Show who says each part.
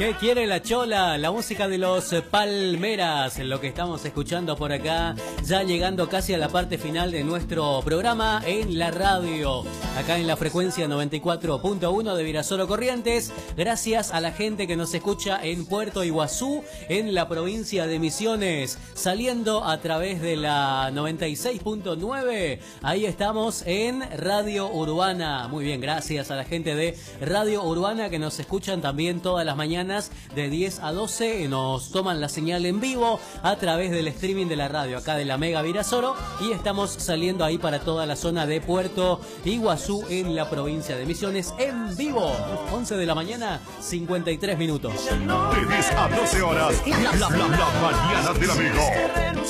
Speaker 1: ¿Qué quiere la chola? La música de los Palmeras, lo que estamos escuchando por acá, ya llegando casi a la parte final de nuestro programa en la radio, acá en la frecuencia 94.1 de Virasoro Corrientes. Gracias a la gente que nos escucha en Puerto Iguazú, en la provincia de Misiones, saliendo a través de la 96.9. Ahí estamos en Radio Urbana. Muy bien, gracias a la gente de Radio Urbana que nos escuchan también todas las mañanas de 10 a 12. Nos toman la señal en vivo a través del streaming de la radio acá de la Mega Virasoro, y estamos saliendo ahí para toda la zona de Puerto Iguazú en la provincia de Misiones en vivo. 11 de la mañana, 53 minutos.
Speaker 2: De 10 a 12 horas, la mañana del amigo.